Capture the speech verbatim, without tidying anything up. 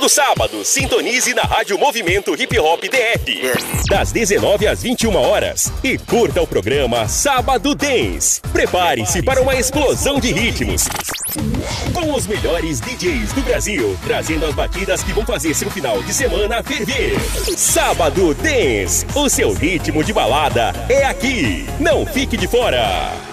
sábado, sintonize na Rádio Movimento Hip Hop D F. Das dezenove às vinte e uma horas. E curta o programa Sábado Dance. Prepare-se para uma explosão de ritmos. Com os melhores D Js do Brasil, trazendo as batidas que vão fazer seu final de semana ferver. Sábado Dance, o seu ritmo de balada é aqui. Não fique de fora.